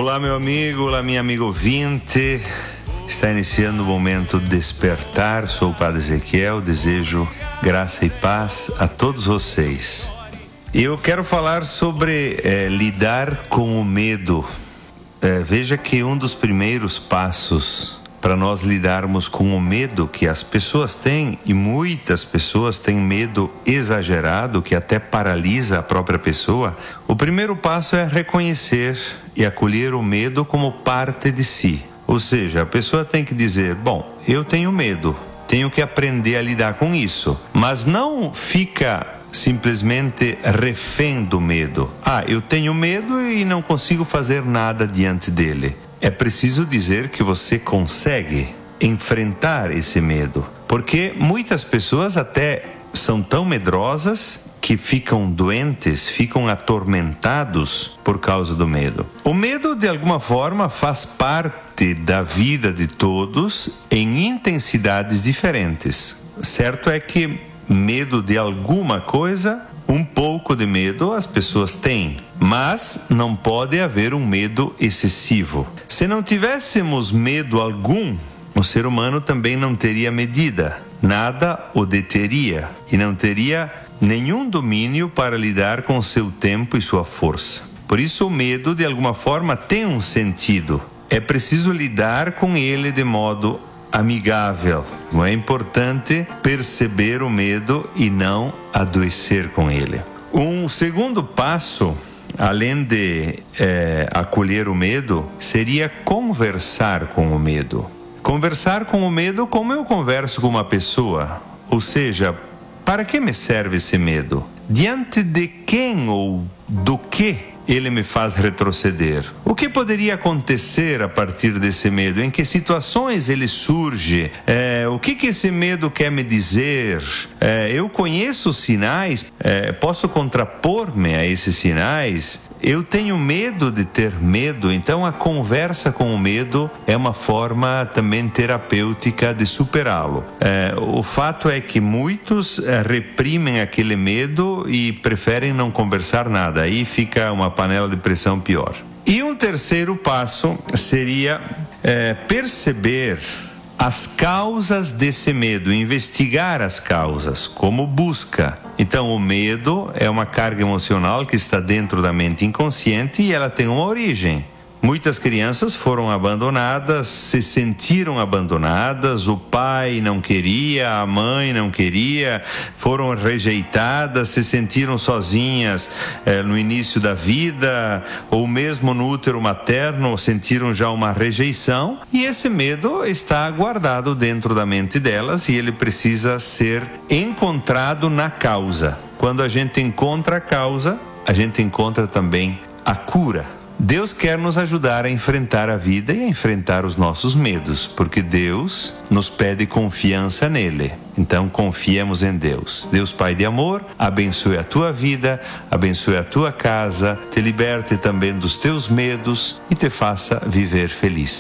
Olá, meu amigo, olá, minha amiga ouvinte. Está iniciando o momento Despertar. Sou o Padre Ezequiel, desejo graça e paz a todos vocês. Eu quero falar sobre lidar com o medo. Veja que um dos primeiros passos para nós lidarmos com o medo que as pessoas têm, e muitas pessoas têm medo exagerado que até paralisa a própria pessoa, o primeiro passo é reconhecer e acolher o medo como parte de si. Ou seja, a pessoa tem que dizer, bom, eu tenho medo, tenho que aprender a lidar com isso, mas não fica simplesmente refém do medo. Eu tenho medo e não consigo fazer nada diante dele. É preciso dizer que você consegue enfrentar esse medo, porque muitas pessoas até são tão medrosas que ficam doentes, ficam atormentados por causa do medo. O medo, de alguma forma, faz parte da vida de todos em intensidades diferentes. Certo é que medo de alguma coisa, um pouco de medo as pessoas têm, mas não pode haver um medo excessivo. Se não tivéssemos medo algum, o ser humano também não teria medida, nada o deteria e não teria nenhum domínio para lidar com seu tempo e sua força. Por isso o medo, de alguma forma, tem um sentido. É preciso lidar com ele de modo amigável. É importante perceber o medo e não adoecer com ele. Um segundo passo, além de acolher o medo, seria conversar com o medo. Conversar com o medo como eu converso com uma pessoa. Ou seja, para que me serve esse medo? Diante de quem ou do que ele me faz retroceder? O que poderia acontecer a partir desse medo? Em que situações ele surge? O que esse medo quer me dizer? Eu conheço os sinais? Posso contrapor-me a esses sinais? Eu tenho medo de ter medo, então a conversa com o medo é uma forma também terapêutica de superá-lo. O fato é que muitos reprimem aquele medo e preferem não conversar nada, aí fica uma panela de pressão pior. E um terceiro passo seria perceber as causas desse medo, investigar as causas, como busca. Então o medo é uma carga emocional que está dentro da mente inconsciente e ela tem uma origem. Muitas crianças foram abandonadas, se sentiram abandonadas, o pai não queria, a mãe não queria, foram rejeitadas, se sentiram sozinhas no início da vida, ou mesmo no útero materno, sentiram já uma rejeição, e esse medo está guardado dentro da mente delas e ele precisa ser encontrado na causa. Quando a gente encontra a causa, a gente encontra também a cura. Deus quer nos ajudar a enfrentar a vida e a enfrentar os nossos medos, porque Deus nos pede confiança nele. Então confiemos em Deus. Deus Pai de amor, abençoe a tua vida, abençoe a tua casa, te liberte também dos teus medos e te faça viver feliz.